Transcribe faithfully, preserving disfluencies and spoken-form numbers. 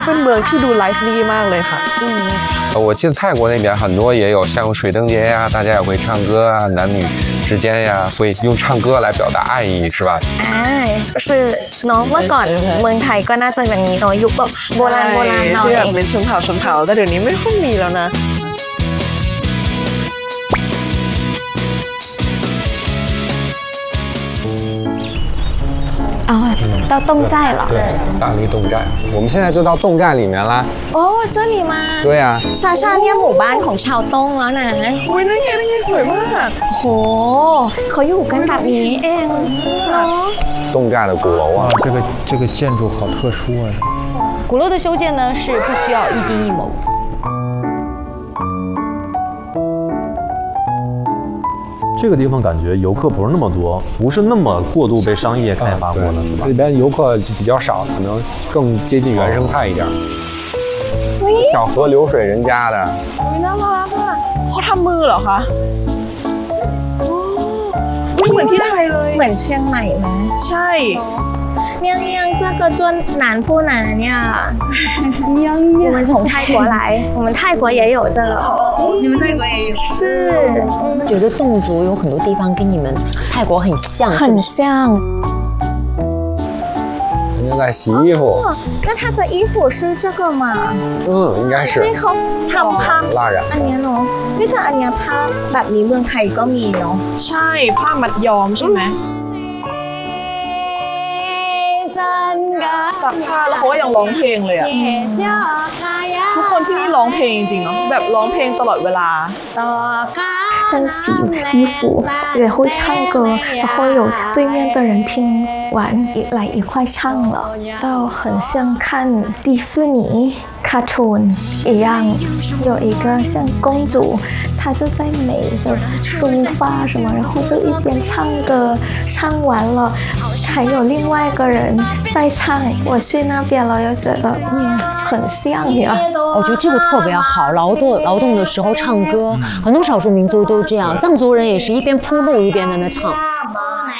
เป็นเมืองที่ดูไลฟ์ลี่มากเลยค่ะอืม我记得泰国那边很多也有像水灯节呀，大家也会唱歌啊，男女之间呀会用唱歌来表达爱意，是吧？ อ่าคือเนาะเมื่อก่อนเมืองไทยก็น่าจะแบบนี้เนาะยุคแบบโบราณโบราณหน่อยที่แบบเป็นชนเผ่าชนเผ่าแต่เดี๋ยวนี้ไม่ค่อยมีแล้วนะ哦，到侗寨了。 对，大理侗寨，我们现在就到侗寨里面啦。 哦，这里吗？ 对呀、啊。 ซาชาเนี่ยหมู่บ้านของชาวต้งแล้วนะอุ้ยนั่นไงนั่นไงสวยมากโหเขาอยู่กันแบบนี้เองเนาะ侗寨的鼓楼啊， 这个这个建筑好特殊啊！ 鼓楼的修建呢是不需要一丁一谋。 这个地方感觉游客不是那么多，不是那么过度被商业开发过的，是吧？ 这边游客比较少，可能更接近原生态一点。小河流水人家的。 อุ้ยน่ารักอ่ะเขาทำมือเหรอคะอ๋ออุ้ยเหมือนที่ไทยเลยเหมือนเชียงใหม่ไหมใช่娘娘，这个做难不难呀？娘娘，我们从泰国来，我们泰国也有这个。你们泰国也有？是。 觉得侗族有很多地方跟你们泰国很像， 很像。 人家在洗衣服。 哦，那他的衣服是这个吗？ 嗯，应该是。 ที่เขาทำผ้า蜡染。 อันนี้เนาะนี่แต่อันนี้ผ้าแบบนี้เมืองไทยก็มีเนาะใช่ผ้ามัดย้อมใช่ไหมซักผ้าแล้วเขาก็ยังร้องเพลงเลยอ่ะทุกคนที่นี่ร้องเพลงจริงๆเนาะแบบร้องเพลงตลอดเวลา在洗衣服也会唱歌然后有对面的人听完也来一块唱了到很像看迪士尼卡通一样有一个像公主她就在美的梳发什么然后就一边唱歌唱完了还有另外一个人在唱我去那边了又觉得嗯很像呀我觉得这个特别好，劳动劳动的时候唱歌，很多少数民族都这样，藏族人也是一边铺路一边在那唱。